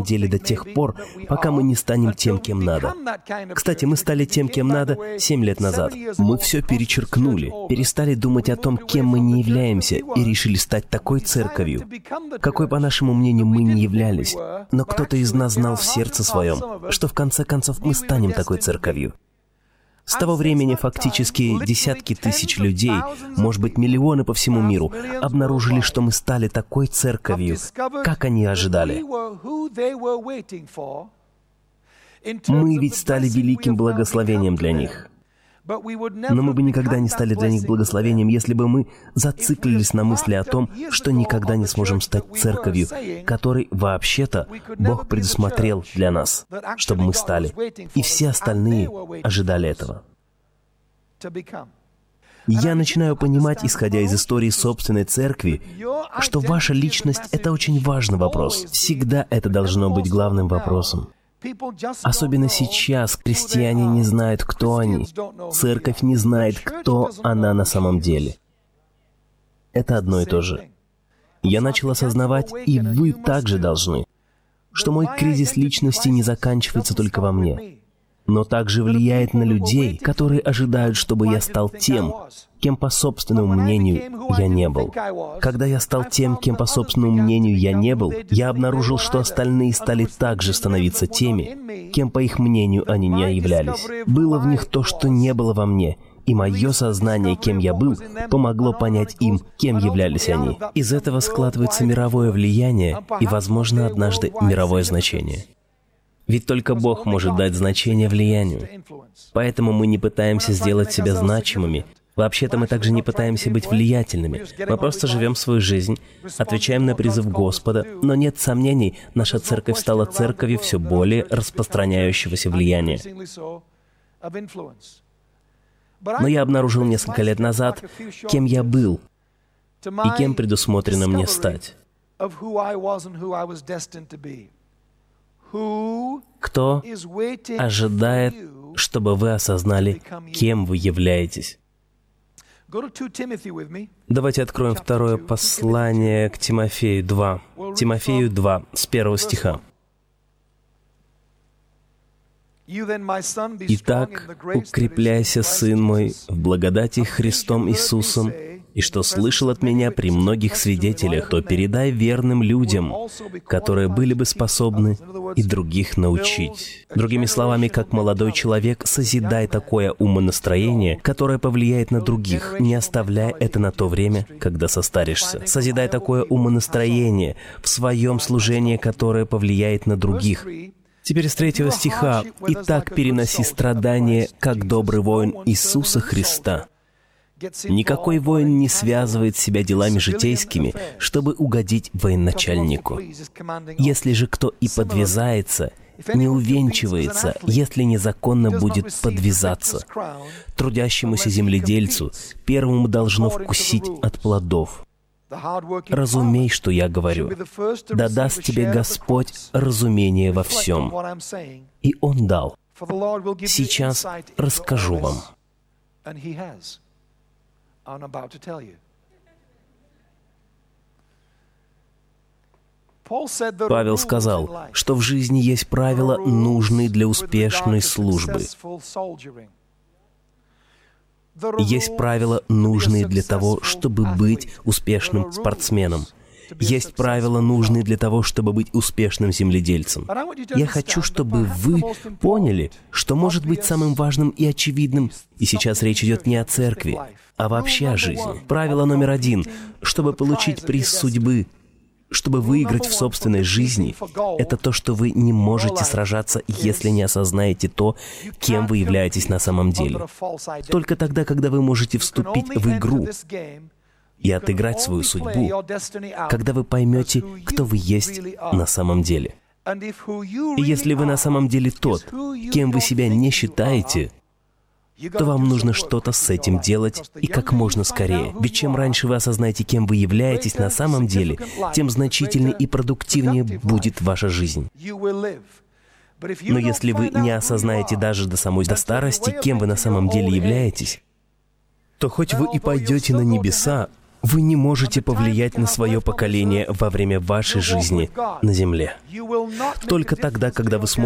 деле до тех пор, пока мы не станем тем, кем надо. Кстати, мы стали тем, кем надо 7 лет назад. Мы все перечеркнули, перестали думать о том, кем мы не являемся, и решили стать такой церковью, какой, по нашему мнению, мы не являлись. Но кто-то из нас знал в сердце своем, что в конце концов мы станем такой церковью. С того времени фактически десятки тысяч людей, может быть, миллионы по всему миру, обнаружили, что мы стали такой церковью, как они ожидали. Мы ведь стали великим благословением для них. Но мы бы никогда не стали для них благословением, если бы мы зациклились на мысли о том, что никогда не сможем стать церковью, которой вообще-то Бог предусмотрел для нас, чтобы мы стали. И все остальные ожидали этого. Я начинаю понимать, исходя из истории собственной церкви, что ваша личность — это очень важный вопрос. Всегда это должно быть главным вопросом. Особенно сейчас христиане не знают, кто они. Церковь не знает, кто она на самом деле. Это одно и то же. Я начал осознавать, и вы также должны, что мой кризис личности не заканчивается только во мне, но также влияет на людей, которые ожидают, чтобы я стал тем, кем по собственному мнению я не был. Когда я стал тем, кем по собственному мнению я не был, я обнаружил, что остальные стали также становиться теми, кем по их мнению они не являлись. Было в них то, что не было во мне, и мое сознание, кем я был, помогло понять им, кем являлись они. Из этого складывается мировое влияние и, возможно, однажды мировое значение. Ведь только Бог может дать значение влиянию. Поэтому мы не пытаемся сделать себя значимыми. Вообще-то мы также не пытаемся быть влиятельными. Мы просто живем свою жизнь, отвечаем на призыв Господа, но нет сомнений, наша церковь стала церковью все более распространяющегося влияния. Но я обнаружил несколько лет назад, кем я был и кем предусмотрено мне стать. Кто ожидает, чтобы вы осознали, кем вы являетесь? Давайте откроем второе послание к Тимофею 2. Тимофею 2, с 1 стиха. «Итак, укрепляйся, сын мой, в благодати Христом Иисусом, и что слышал от меня при многих свидетелях, то передай верным людям, которые были бы способны и других научить». Другими словами, как молодой человек, созидай такое умонастроение, которое повлияет на других, не оставляя это на то время, когда состаришься. Созидай такое умонастроение в своем служении, которое повлияет на других. Теперь с 3 стиха. «Итак, переноси страдания, как добрый воин Иисуса Христа». Никакой воин не связывает себя делами житейскими, чтобы угодить военачальнику. Если же кто и подвязается, не увенчивается, если незаконно будет подвязаться. Трудящемуся земледельцу первому должно вкусить от плодов. Разумей, что я говорю. Да даст тебе Господь разумение во всем. И Он дал. Сейчас расскажу вам. Павел сказал, что в жизни есть правила, нужные для успешной службы. Есть правила, нужные для того, чтобы быть успешным спортсменом. Есть правила, нужные для того, чтобы быть успешным земледельцем. Я хочу, чтобы вы поняли, что может быть самым важным и очевидным, и сейчас речь идет не о церкви, а вообще о жизни. Правило номер 1. Чтобы получить приз судьбы, чтобы выиграть в собственной жизни, это то, что вы не можете сражаться, если не осознаете то, кем вы являетесь на самом деле. Только тогда, когда вы можете вступить в игру и отыграть свою судьбу, когда вы поймете, кто вы есть на самом деле. И если вы на самом деле тот, кем вы себя не считаете, то вам нужно что-то с этим делать и как можно скорее. Ведь чем раньше вы осознаете, кем вы являетесь на самом деле, тем значительнее и продуктивнее будет ваша жизнь. Но если вы не осознаете даже до старости, кем вы на самом деле являетесь, то хоть вы и пойдете на небеса, Вы не можете повлиять на свое поколение во время вашей жизни на земле. Только тогда, когда вы сможете